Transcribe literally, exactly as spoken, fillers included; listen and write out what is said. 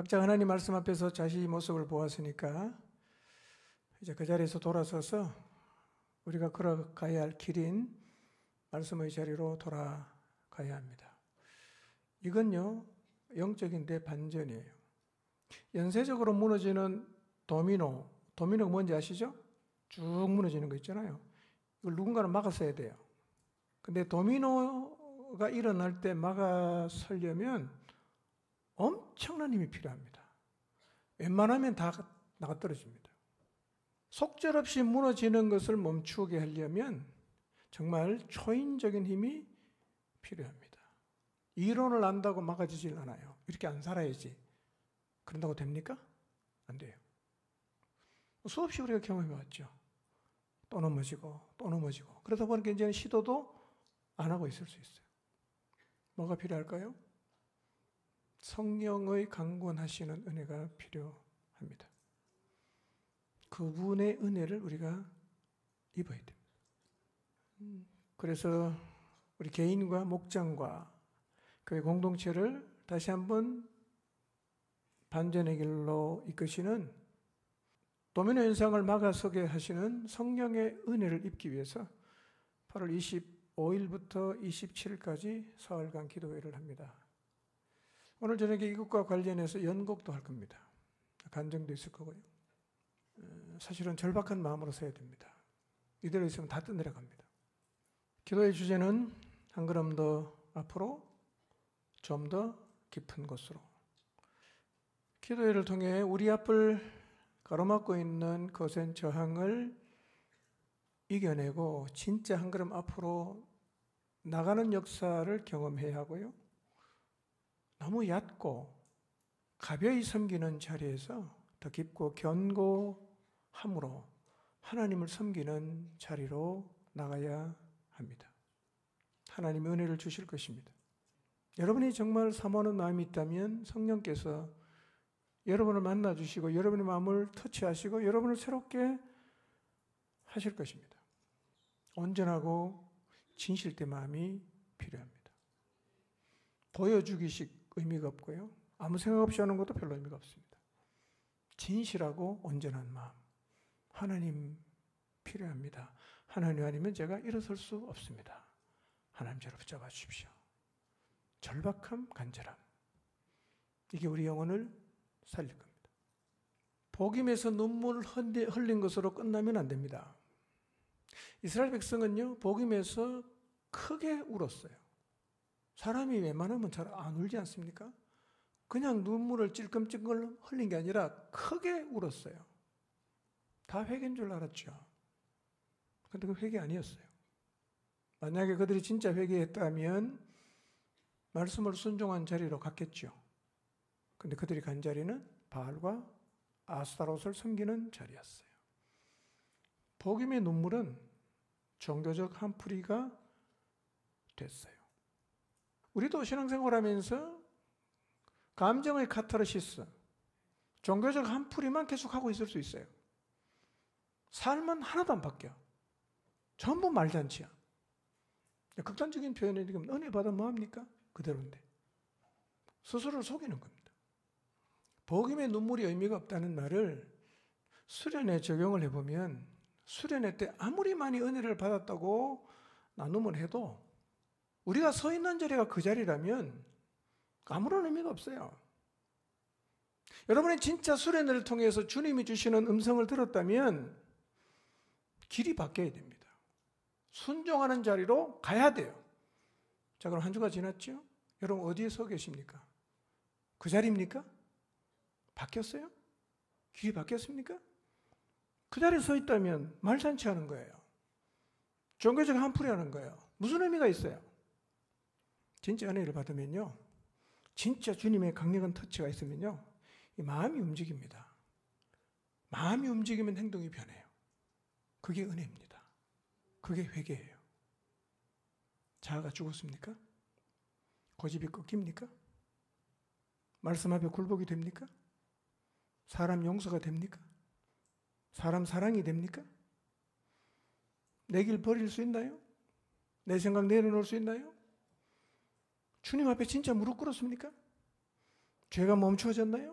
각자 하나님 말씀 앞에서 자신의 모습을 보았으니까 이제 그 자리에서 돌아서서 우리가 걸어가야 할 길인 말씀의 자리로 돌아가야 합니다. 이건요, 영적인데 반전이에요. 연쇄적으로 무너지는 도미노, 도미노가 뭔지 아시죠? 쭉 무너지는 거 있잖아요. 이걸 누군가는 막았어야 돼요. 근데 도미노가 일어날 때 막아서려면 엄청난 힘이 필요합니다. 웬만하면 다 나가 떨어집니다. 속절없이 무너지는 것을 멈추게 하려면 정말 초인적인 힘이 필요합니다. 이론을 안다고 막아지질 않아요. 이렇게 안 살아야지. 그런다고 됩니까? 안 돼요. 수없이 우리가 경험해 왔죠. 또 넘어지고 또 넘어지고 그러다 보니까 이제는 시도도 안 하고 있을 수 있어요. 뭐가 필요할까요? 성령의 강권하시는 은혜가 필요합니다. 그분의 은혜를 우리가 입어야 됩니다. 그래서 우리 개인과 목장과 그 공동체를 다시 한번 반전의 길로 이끄시는 도미노 현상을 막아서게 하시는 성령의 은혜를 입기 위해서 팔월 이십오일부터 이십칠일까지 사흘간 기도회를 합니다. 오늘 저녁에 이것과 관련해서 연곡도 할 겁니다. 간증도 있을 거고요. 사실은 절박한 마음으로 서야 됩니다. 이대로 있으면 다 떠내려갑니다. 기도의 주제는 한 걸음 더 앞으로, 좀 더 깊은 곳으로. 기도회를 통해 우리 앞을 가로막고 있는 거센 저항을 이겨내고 진짜 한 걸음 앞으로 나가는 역사를 경험해야 하고요. 너무 얕고 가벼이 섬기는 자리에서 더 깊고 견고함으로 하나님을 섬기는 자리로 나가야 합니다. 하나님이 은혜를 주실 것입니다. 여러분이 정말 사모하는 마음이 있다면 성령께서 여러분을 만나주시고 여러분의 마음을 터치하시고 여러분을 새롭게 하실 것입니다. 온전하고 진실된 마음이 필요합니다. 보여주기식 의미가 없고요. 아무 생각 없이 하는 것도 별로 의미가 없습니다. 진실하고 온전한 마음. 하나님 필요합니다. 하나님 아니면 제가 일어설 수 없습니다. 하나님 저를 붙잡아 주십시오. 절박함, 간절함. 이게 우리 영혼을 살릴 겁니다. 복임에서 눈물을 흘린 것으로 끝나면 안 됩니다. 이스라엘 백성은요, 복임에서 크게 울었어요. 사람이 웬만하면 잘 안 울지 않습니까? 그냥 눈물을 찔끔찔끔 흘린 게 아니라 크게 울었어요. 다 회개인 줄 알았죠. 그런데 그 회개 아니었어요. 만약에 그들이 진짜 회개했다면 말씀을 순종한 자리로 갔겠죠. 그런데 그들이 간 자리는 바알과 아스타롯을 섬기는 자리였어요. 복임의 눈물은 종교적 한풀이가 됐어요. 우리도 신앙생활하면서 감정의 카타르시스, 종교적 한풀이만 계속하고 있을 수 있어요. 삶은 하나도 안 바뀌어. 전부 말잔치야. 극단적인 표현이 지금 은혜 받아 뭐합니까? 그대로인데. 스스로를 속이는 겁니다. 복임의 눈물이 의미가 없다는 말을 수련에 적용을 해보면 수련회 때 아무리 많이 은혜를 받았다고 나눔을 해도 우리가 서 있는 자리가 그 자리라면 아무런 의미가 없어요. 여러분이 진짜 수련회를 통해서 주님이 주시는 음성을 들었다면 길이 바뀌어야 됩니다. 순종하는 자리로 가야 돼요. 자, 그럼 한 주가 지났죠? 여러분 어디에 서 계십니까? 그 자리입니까? 바뀌었어요? 길이 바뀌었습니까? 그 자리에 서 있다면 말잔치 하는 거예요. 종교적 한풀이 하는 거예요. 무슨 의미가 있어요? 진짜 은혜를 받으면요, 진짜 주님의 강력한 터치가 있으면요, 이 마음이 움직입니다. 마음이 움직이면 행동이 변해요. 그게 은혜입니다. 그게 회개예요. 자아가 죽었습니까? 고집이 꺾입니까? 말씀 앞에 굴복이 됩니까? 사람 용서가 됩니까? 사람 사랑이 됩니까? 내 길 버릴 수 있나요? 내 생각 내려놓을 수 있나요? 주님 앞에 진짜 무릎 꿇었습니까? 죄가 멈추어졌나요?